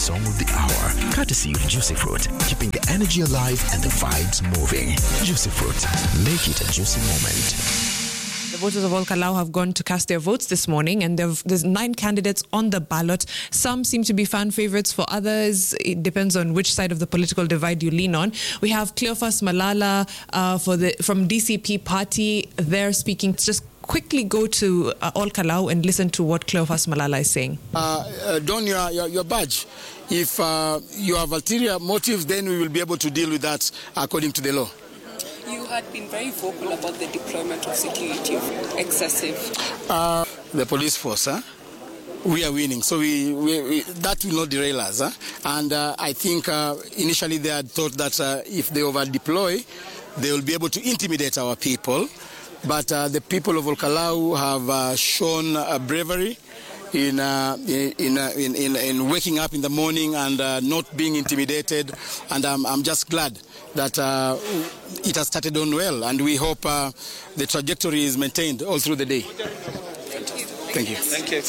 song of the hour, courtesy of Juicy Fruit, keeping the energy alive and the vibes moving. Juicy Fruit, make it a juicy moment. The voters of Olkalau have gone to cast their votes this morning, and there's 9 candidates on the ballot. Some seem to be fan favorites. For others, it depends on which side of the political divide you lean on. We have Cleophas Malala from DCP party. They're speaking. Just quickly go to Olkalau and listen to what Cleophas Malala is saying. Don your badge. If you have ulterior motives, then we will be able to deal with that according to the law. You had been very vocal about the deployment of security, excessive. The police force, we are winning, so we that will not derail us. And I think initially they had thought that if they over-deploy, they will be able to intimidate our people. But the people of Olkalau have shown bravery in waking up in the morning and not being intimidated, and I'm just glad that it has started on well, and we hope the trajectory is maintained all through the day. Thank you. Thank you.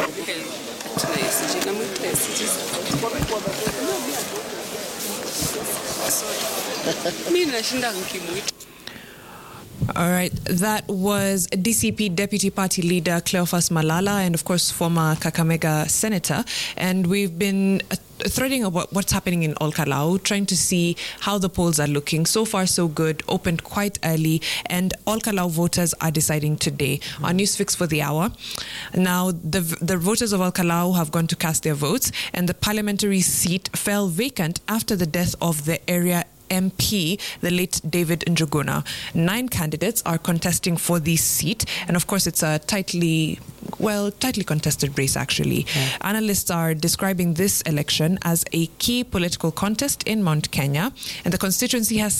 All right, that was DCP Deputy Party Leader Cleophas Malala and, of course, former Kakamega Senator. And we've been threading about what's happening in Olkalau, trying to see how the polls are looking. So far, so good. Opened quite early, and Olkalau voters are deciding today. Our news fix for the hour. Now, the voters of Olkalau have gone to cast their votes, and the parliamentary seat fell vacant after the death of the area MP, the late David Njuguna. 9 candidates are contesting for this seat, and of course it's a tightly contested race, actually. Yeah. Analysts are describing this election as a key political contest in Mount Kenya, and the constituency has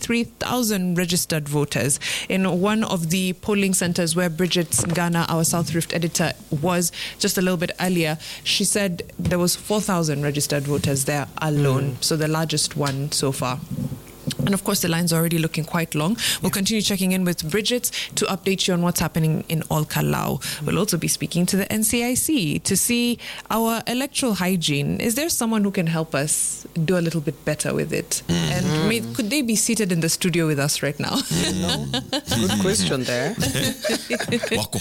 73,000 registered voters. In one of the polling centers where Bridget Ngana, our South Rift editor, was just a little bit earlier, she said there was 4,000 registered voters there alone, so the largest one so far. And of course, the line's already looking quite long. We'll continue checking in with Bridget to update you on what's happening in Olkalau. We'll also be speaking to the NCIC to see our electoral hygiene. Is there someone who can help us do a little bit better with it? And could they be seated in the studio with us right now? Good question there. Wako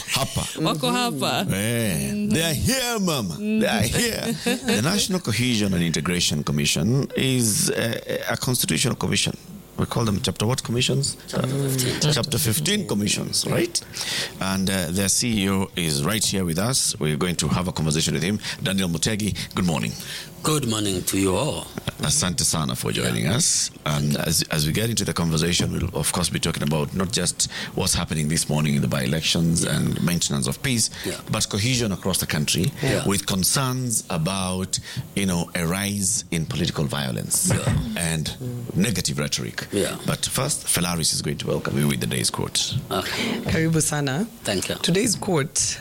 hapa. They are here, Mama. They are here. The National Cohesion and Integration Commission is a constitutional commission. We call them chapter what commissions? Chapter 15 commissions, right? And their CEO is right here with us. We're going to have a conversation with him. Daniel Mutegi, good morning. Good morning to you all. Asante sana for joining us. And as we get into the conversation, we'll of course be talking about not just what's happening this morning in the by-elections and maintenance of peace, but cohesion across the country with concerns about, a rise in political violence and negative rhetoric. But first, Felaris is going to welcome you with the day's quote. Karibu sana. Thank you. Today's quote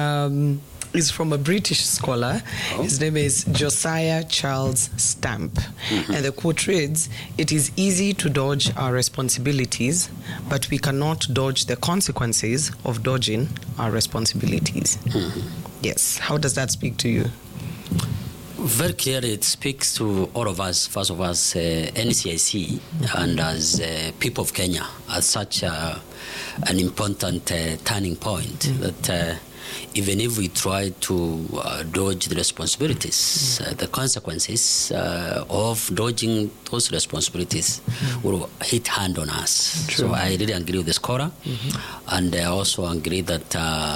is from a British scholar. His name is Josiah Charles Stamp. And the quote reads, "It is easy to dodge our responsibilities, but we cannot dodge the consequences of dodging our responsibilities." Yes. How does that speak to you? Very clearly, it speaks to all of us, first of all, as NCIC and as people of Kenya, as such an important turning point that even if we try to dodge the responsibilities, the consequences of dodging those responsibilities will hit hand on us. True. So I really agree with the scholar, and I also agree that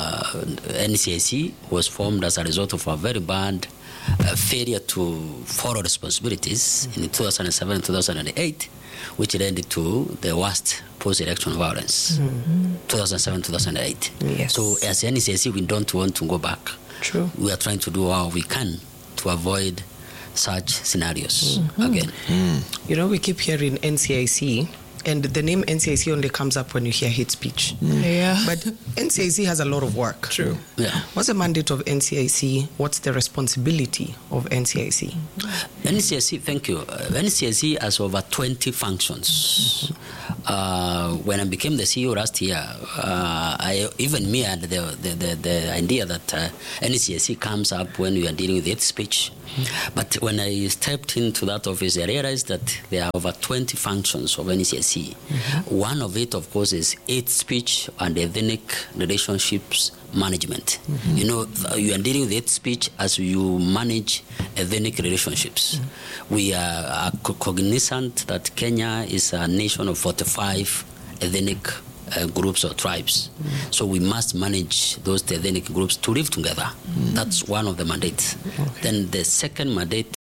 NCIC was formed as a result of a very bad failure to follow responsibilities in 2007 and 2008, which led to the worst post-election violence, 2007-2008. Yes. So as NCIC, we don't want to go back. True. We are trying to do all we can to avoid such scenarios again. We keep hearing NCIC, and the name NCIC only comes up when you hear hate speech. But NCIC has a lot of work. True. What's the mandate of NCIC? What's the responsibility of NCIC? NCIC, thank you. NCIC has over 20 functions. When I became the CEO last year, I had the idea that NCIC comes up when we are dealing with hate speech, But when I stepped into that office, I realized that there are over 20 functions of NCIC. One of it, of course, is hate speech and ethnic relationships management. You know, you are dealing with hate speech as you manage ethnic relationships. We are cognizant that Kenya is a nation of 45 ethnic groups or tribes. So we must manage those ethnic groups to live together. That's one of the mandates. Then the second mandate